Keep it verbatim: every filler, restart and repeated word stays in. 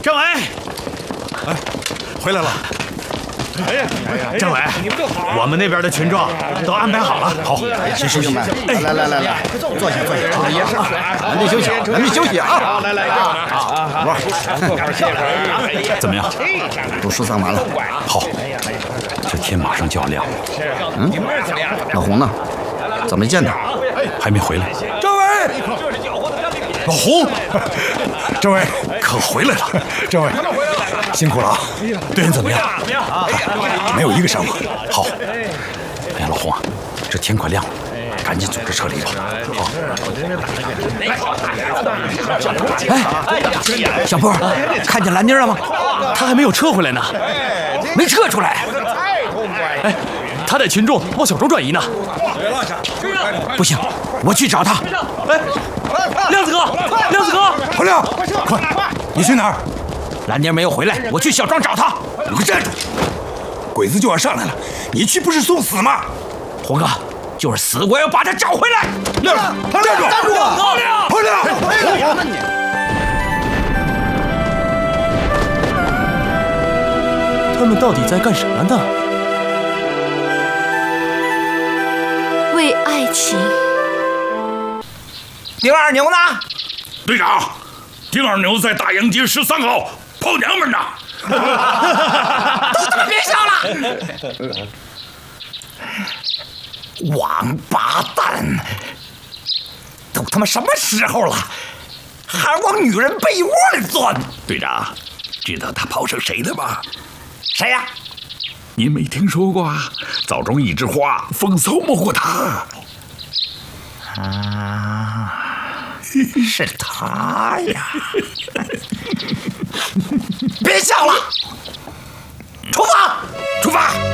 政委， 哎，回来了。 哎呀，政委，我们那边的群众都安排好了。好， 先休息。 来来来来，坐下坐下。 也是，咱们休息，咱们休息啊！ 来来来，好， 不是， 怎么样？ 都疏散完了。 好，这天马上就要亮了。 嗯，老洪呢？怎么没见他？ 还没回来。 政委，老洪，政委可回来了。 政委，辛苦了啊！ 对人怎么样？ 没有一个伤亡。 好。哎呀，老洪啊，这天快亮了，赶紧组织撤离吧。好。 哎，小波，看见蓝妮了吗？ 他还没有撤回来呢。 没撤出来。 哎，他带群众往小庄转移呢。 不行，我去找他。 哎，亮子哥，亮子哥， 侯亮，快，你去哪儿？ 蓝妮没有回来，我去小庄找他。 你给我站住！鬼子就要上来了，你去不是送死吗？ 洪哥，就是死我要把他找回来。 亮子，站住！ 站住！ 侯亮，侯亮， 哎，那你。 他们到底在干什么呢？ 为爱情。 丁二牛呢？ 队长，丁二牛在大洋街十三号泡娘们呢。 都他妈别笑了！王八蛋！都他妈什么时候了，还往女人被窝里钻？ 队长，知道他泡成谁了吗？ 谁呀？ 您没听说过啊？枣中一枝花，风骚没过他。 啊，是他呀！别笑了，出发， 出发。